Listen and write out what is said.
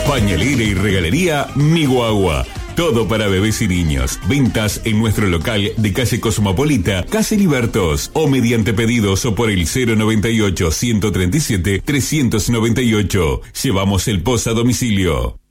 Pañalera y regalería Mi Guagua. Todo para bebés y niños. Ventas en nuestro local de calle Cosmopolita, Calle Libertos, o mediante pedidos o por el 098 137 398. Llevamos el post a domicilio.